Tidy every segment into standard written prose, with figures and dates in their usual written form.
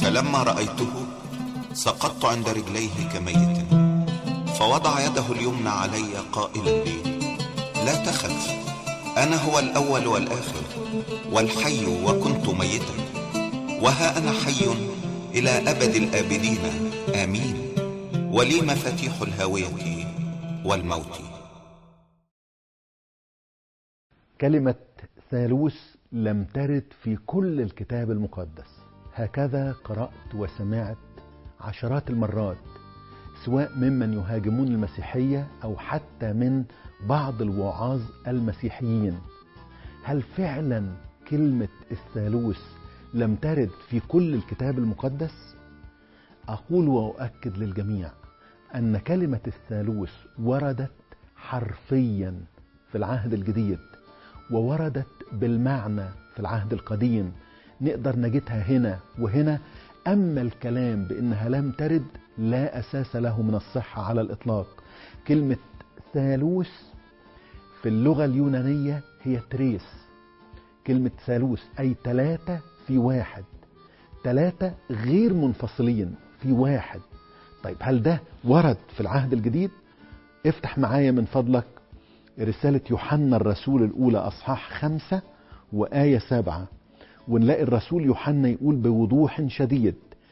فلما رأيته سقطت عند رجليه كميت، فوضع يده اليمنى علي قائلا لي: لا تخف، أنا هو الأول والآخر والحي، وكنت ميتا وها أنا حي إلى أبد الآبدين، آمين، ولي مفاتيح الهاوية والموت. كلمة ثالوث لم ترد في كل الكتاب المقدس، هكذا قرأت وسمعت عشرات المرات، سواء ممن يهاجمون المسيحية أو حتى من بعض الوعاظ المسيحيين. هل فعلا كلمة الثالوث لم ترد في كل الكتاب المقدس؟ أقول وأؤكد للجميع أن كلمة الثالوث وردت حرفيا في العهد الجديد، ووردت بالمعنى في العهد القديم، نقدر نجدها هنا وهنا. أما الكلام بأنها لم ترد لا أساس له من الصحة على الإطلاق. كلمة ثالوث في اللغة اليونانية هي تريس. كلمة ثالوث أي ثلاثة في واحد، ثلاثة غير منفصلين في واحد. طيب هل ده ورد في العهد الجديد؟ افتح معايا من فضلك رسالة يوحنا الرسول الأولى أصحاح 5 وآية 7، ونلاقي الرسول يوحنا يقول بوضوح شديد: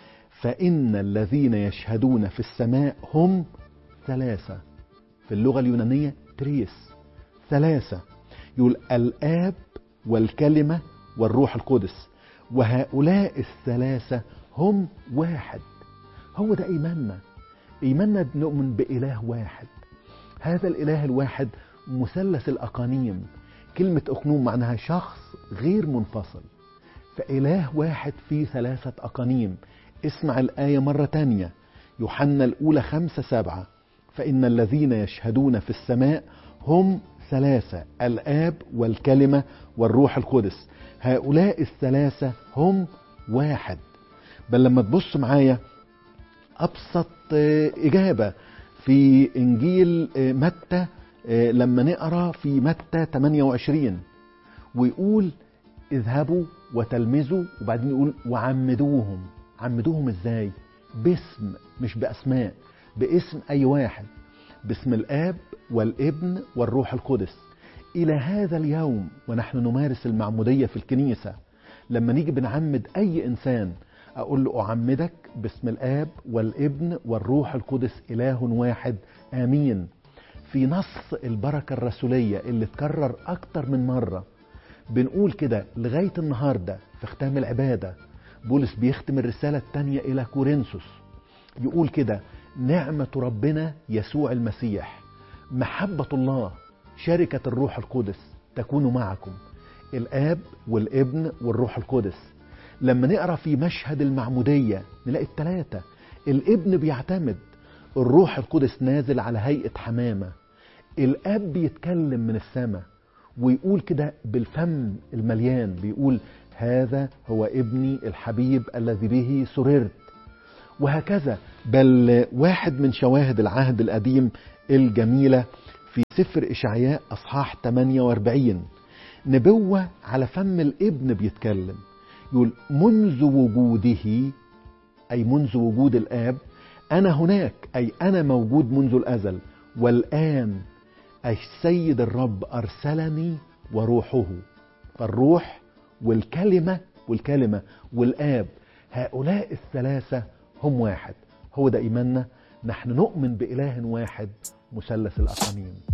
فإن الذين يشهدون في السماء هم ثلاثة. في اللغة اليونانية تريس، ثلاثة. يقول الآب والكلمة والروح القدس، وهؤلاء الثلاثة هم واحد. هو ده إيماننا نؤمن بإله واحد. هذا الإله الواحد مثلث الأقانيم. كلمة أقنوم معناها شخص غير منفصل، فإله واحد فيه ثلاثة أقانيم. اسمع الآية مرة تانية، يوحنا الأولى 5:7: فإن الذين يشهدون في السماء هم ثلاثة، الآب والكلمة والروح القدس، هؤلاء الثلاثة هم واحد. بل لما تبص معايا أبسط إجابة في إنجيل متى، لما نقرأ في متى 28 ويقول اذهبوا وتلمذوا، وبعدين يقول وعمدوهم. عمدوهم ازاي؟ باسم، مش بأسماء، باسم أي واحد، باسم الآب والابن والروح القدس. إلى هذا اليوم ونحن نمارس المعمودية في الكنيسة، لما نيجي بنعمد أي إنسان أقول له أعمدك باسم الآب والابن والروح القدس إله واحد، آمين. في نص البركة الرسولية اللي اتكرر أكتر من مرة بنقول كده لغاية النهاردة في ختام العبادة. بولس بيختم الرسالة الثانية إلى كورنثوس يقول كده: نعمة ربنا يسوع المسيح، محبة الله، شركة الروح القدس تكون معكم. الآب والابن والروح القدس. لما نقرأ في مشهد المعمودية نلاقي الثلاثة. الابن بيعتمد، الروح القدس نازل على هيئة حمامة، الآب بيتكلم من السماء ويقول كده بالفم المليان، بيقول هذا هو ابني الحبيب الذي به سررت. وهكذا. بل واحد من شواهد العهد القديم الجميلة في سفر إشعياء أصحاح 48، نبوة على فم الابن بيتكلم، يقول منذ وجوده، أي منذ وجود الآب، أنا هناك، أي أنا موجود منذ الأزل، والآن أي السيد الرب أرسلني وروحه. فالروح والكلمة والآب، هؤلاء الثلاثة هم واحد. هو ده إيماننا، نحن نؤمن بإله واحد مثلث الأقانيم.